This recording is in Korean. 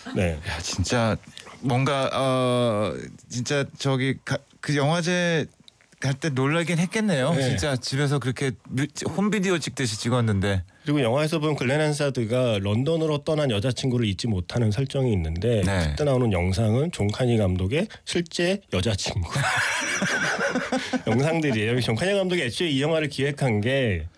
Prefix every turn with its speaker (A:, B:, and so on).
A: 네.
B: 야 진짜 뭔가 진짜 그 영화제 갈 때 놀라긴 했겠네요.
A: 네.
B: 진짜 집에서 그렇게 홈비디오 찍듯이 찍었는데.
A: 그리고 영화에서 보면 글렌 한사드가 런던으로 떠난 여자친구를 잊지 못하는 설정이 있는데
B: 네.
A: 그때 나오는 영상은 존 카니 감독의 실제 여자친구 영상들이에요. 존 카니 감독이 애초에 이 영화를 기획한 게